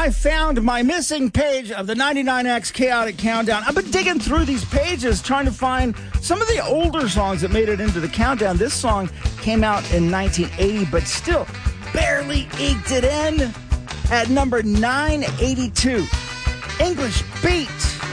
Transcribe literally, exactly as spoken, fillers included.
I found my missing page of the ninety-nine X Chaotic Countdown. I've been digging through these pages trying to find some of the older songs that made it into the countdown. This song came out in nineteen eighty, but still barely eked it in at number nine eighty-two. English Beat.